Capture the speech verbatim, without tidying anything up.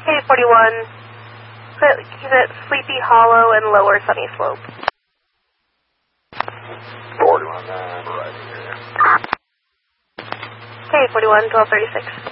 forty-one, keep it Sleepy Hollow and lower Sunny Slope. forty-one, I'm right here. K forty-one, twelve thirty-six.